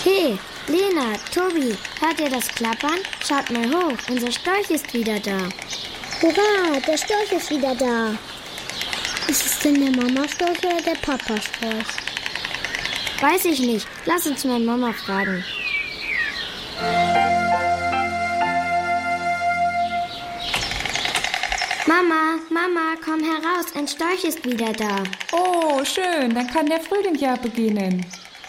Hey, Lena, Tobi, hört ihr das Klappern? Schaut mal hoch, unser Storch ist wieder da. Hurra, der Storch ist wieder da. Ist es denn der Mama-Storch oder der Papa-Storch? Weiß ich nicht. Lass uns mal Mama fragen. Mama, komm heraus, ein Storch ist wieder da. Oh, schön, dann kann der Frühling ja beginnen.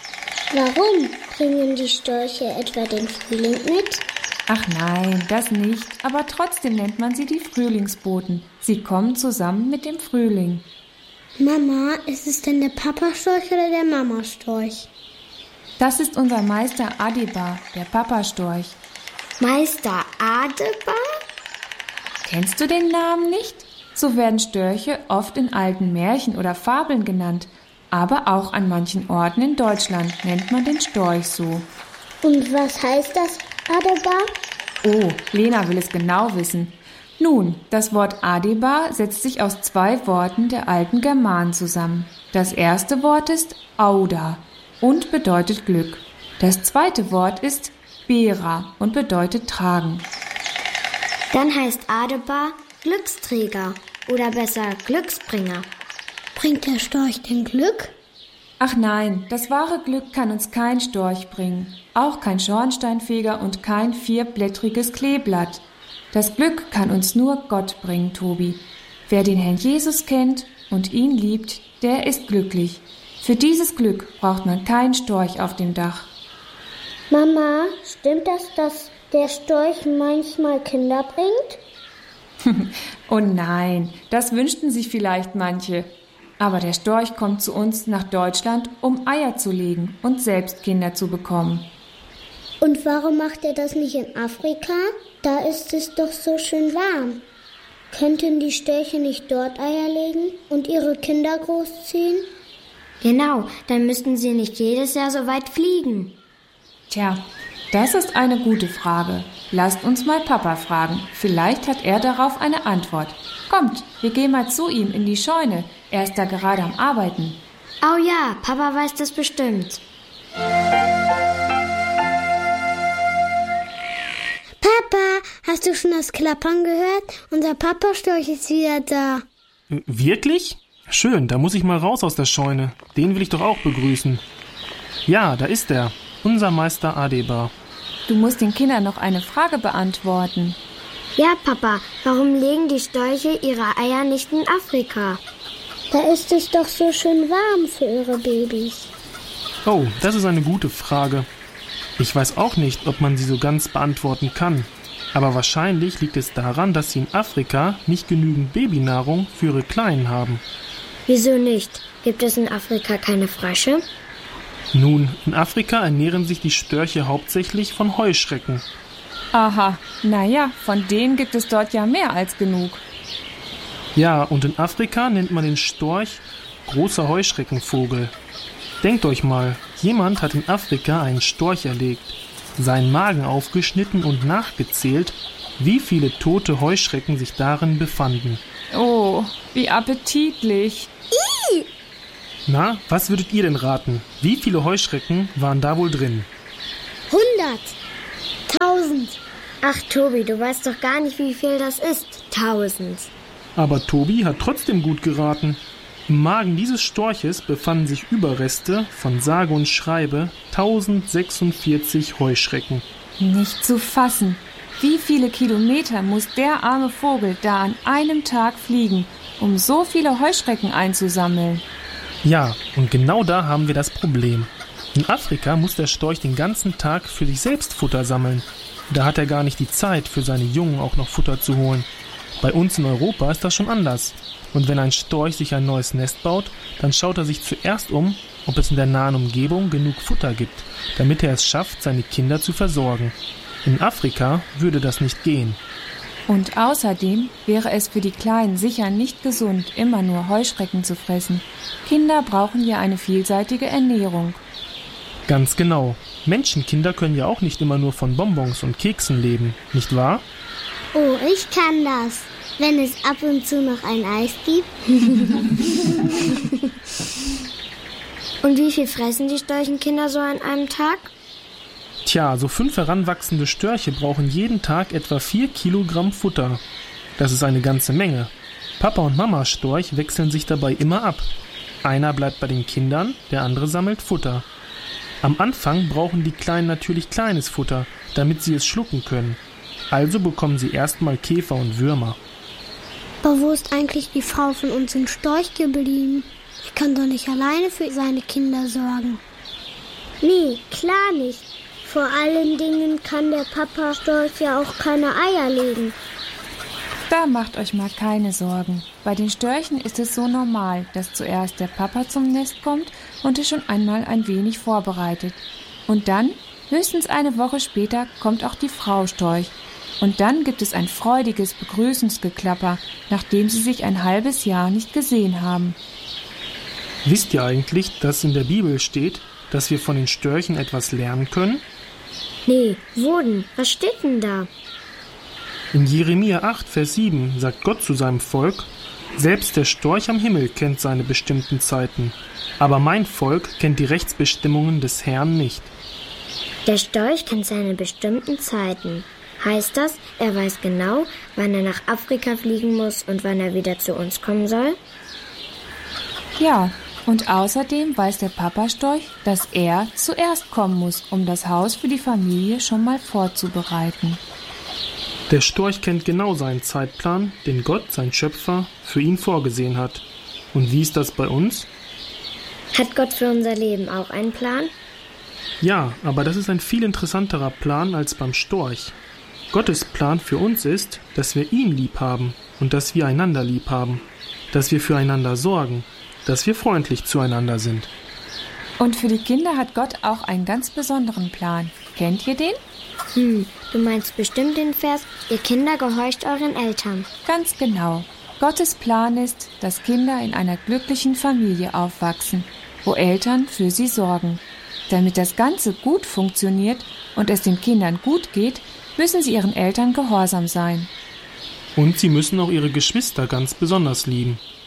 Warum? Bringen die Störche etwa den Frühling mit? Ach nein, das nicht, aber trotzdem nennt man sie die Frühlingsboten. Sie kommen zusammen mit dem Frühling. Mama, ist es denn der Papa-Storch oder der Mama-Storch? Das ist unser Meister Adebar, der Papa-Storch. Meister Adebar? Kennst du den Namen nicht? So werden Störche oft in alten Märchen oder Fabeln genannt. Aber auch an manchen Orten in Deutschland nennt man den Storch so. Und was heißt das, Adebar? Oh, Lena will es genau wissen. Nun, das Wort Adebar setzt sich aus 2 Worten der alten Germanen zusammen. Das erste Wort ist Auda und bedeutet Glück. Das zweite Wort ist Bera und bedeutet tragen. Dann heißt Adebar Glücksträger oder besser Glücksbringer. Bringt der Storch denn Glück? Ach nein, das wahre Glück kann uns kein Storch bringen, auch kein Schornsteinfeger und kein 4-blättriges Kleeblatt. Das Glück kann uns nur Gott bringen, Tobi. Wer den Herrn Jesus kennt und ihn liebt, der ist glücklich. Für dieses Glück braucht man keinen Storch auf dem Dach. Mama, stimmt das, dass der Storch manchmal Kinder bringt? Oh nein, das wünschten sich vielleicht manche. Aber der Storch kommt zu uns nach Deutschland, um Eier zu legen und selbst Kinder zu bekommen. Und warum macht er das nicht in Afrika? Da ist es doch so schön warm. Könnten die Störche nicht dort Eier legen und ihre Kinder großziehen? Genau, dann müssten sie nicht jedes Jahr so weit fliegen. Tja, das ist eine gute Frage. Lasst uns mal Papa fragen. Vielleicht hat er darauf eine Antwort. Kommt, wir gehen mal zu ihm in die Scheune. Er ist da gerade am Arbeiten. Oh ja, Papa weiß das bestimmt. Papa, hast du schon das Klappern gehört? Unser Papa-Storch ist wieder da. Wirklich? Schön, da muss ich mal raus aus der Scheune. Den will ich doch auch begrüßen. Ja, da ist er, unser Meister Adebar. Du musst den Kindern noch eine Frage beantworten. Ja, Papa, warum legen die Störche ihre Eier nicht in Afrika? Da ist es doch so schön warm für ihre Babys. Oh, das ist eine gute Frage. Ich weiß auch nicht, ob man sie so ganz beantworten kann. Aber wahrscheinlich liegt es daran, dass sie in Afrika nicht genügend Babynahrung für ihre Kleinen haben. Wieso nicht? Gibt es in Afrika keine Frösche? Nun, in Afrika ernähren sich die Störche hauptsächlich von Heuschrecken. Aha, naja, von denen gibt es dort ja mehr als genug. Ja, und in Afrika nennt man den Storch großer Heuschreckenvogel. Denkt euch mal, jemand hat in Afrika einen Storch erlegt, seinen Magen aufgeschnitten und nachgezählt, wie viele tote Heuschrecken sich darin befanden. Oh, wie appetitlich. Ih! Na, was würdet ihr denn raten? Wie viele Heuschrecken waren da wohl drin? 100, 1000. Ach, Tobi, du weißt doch gar nicht, wie viel das ist. 1000. Aber Tobi hat trotzdem gut geraten. Im Magen dieses Storches befanden sich Überreste von sage und schreibe 1046 Heuschrecken. Nicht zu fassen. Wie viele Kilometer muss der arme Vogel da an einem Tag fliegen, um so viele Heuschrecken einzusammeln? Ja, und genau da haben wir das Problem. In Afrika muss der Storch den ganzen Tag für sich selbst Futter sammeln. Da hat er gar nicht die Zeit, für seine Jungen auch noch Futter zu holen. Bei uns in Europa ist das schon anders. Und wenn ein Storch sich ein neues Nest baut, dann schaut er sich zuerst um, ob es in der nahen Umgebung genug Futter gibt, damit er es schafft, seine Kinder zu versorgen. In Afrika würde das nicht gehen. Und außerdem wäre es für die Kleinen sicher nicht gesund, immer nur Heuschrecken zu fressen. Kinder brauchen ja eine vielseitige Ernährung. Ganz genau. Menschenkinder können ja auch nicht immer nur von Bonbons und Keksen leben, nicht wahr? Oh, ich kann das, wenn es ab und zu noch ein Eis gibt. Und wie viel fressen die Storchenkinder so an einem Tag? Tja, so 5 heranwachsende Störche brauchen jeden Tag etwa 4 Kilogramm Futter. Das ist eine ganze Menge. Papa und Mama Storch wechseln sich dabei immer ab. Einer bleibt bei den Kindern, der andere sammelt Futter. Am Anfang brauchen die Kleinen natürlich kleines Futter, damit sie es schlucken können. Also bekommen sie erstmal Käfer und Würmer. Aber wo ist eigentlich die Frau von uns in Storch geblieben? Er kann doch nicht alleine für seine Kinder sorgen. Nee, klar nicht. Vor allen Dingen kann der Papa Storch ja auch keine Eier legen. Da macht euch mal keine Sorgen. Bei den Störchen ist es so normal, dass zuerst der Papa zum Nest kommt und es schon einmal ein wenig vorbereitet. Und dann, höchstens eine Woche später, kommt auch die Frau Storch. Und dann gibt es ein freudiges Begrüßungsgeklapper, nachdem sie sich ein halbes Jahr nicht gesehen haben. Wisst ihr eigentlich, dass in der Bibel steht, dass wir von den Störchen etwas lernen können? Nee, wo denn? Was steht denn da? In Jeremia 8, Vers 7 sagt Gott zu seinem Volk: Selbst der Storch am Himmel kennt seine bestimmten Zeiten, aber mein Volk kennt die Rechtsbestimmungen des Herrn nicht. Der Storch kennt seine bestimmten Zeiten. Heißt das, er weiß genau, wann er nach Afrika fliegen muss und wann er wieder zu uns kommen soll? Ja, und außerdem weiß der Papa-Storch, dass er zuerst kommen muss, um das Haus für die Familie schon mal vorzubereiten. Der Storch kennt genau seinen Zeitplan, den Gott, sein Schöpfer, für ihn vorgesehen hat. Und wie ist das bei uns? Hat Gott für unser Leben auch einen Plan? Ja, aber das ist ein viel interessanterer Plan als beim Storch. Gottes Plan für uns ist, dass wir ihn lieb haben und dass wir einander lieb haben, dass wir füreinander sorgen, dass wir freundlich zueinander sind. Und für die Kinder hat Gott auch einen ganz besonderen Plan. Kennt ihr den? Du meinst bestimmt den Vers, ihr Kinder gehorcht euren Eltern. Ganz genau. Gottes Plan ist, dass Kinder in einer glücklichen Familie aufwachsen, wo Eltern für sie sorgen. Damit das Ganze gut funktioniert und es den Kindern gut geht, müssen sie ihren Eltern gehorsam sein. Und sie müssen auch ihre Geschwister ganz besonders lieben.